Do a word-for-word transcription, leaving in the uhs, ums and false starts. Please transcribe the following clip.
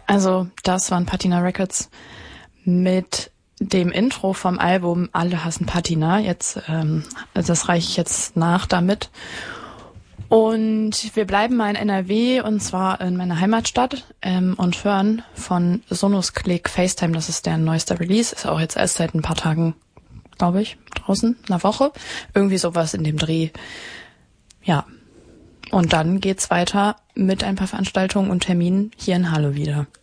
Also das waren Patina Records mit dem Intro vom Album Alle hassen Patina. Jetzt, ähm, das reiche ich jetzt nach damit. Und wir bleiben mal in N R W und zwar in meiner Heimatstadt ähm, und hören von Sonus Click FaceTime. Das ist der neueste Release. Ist auch jetzt erst seit ein paar Tagen, glaube ich, draußen, einer Woche. Irgendwie sowas in dem Dreh. Ja. Und dann geht's weiter mit ein paar Veranstaltungen und Terminen hier in Halle wieder.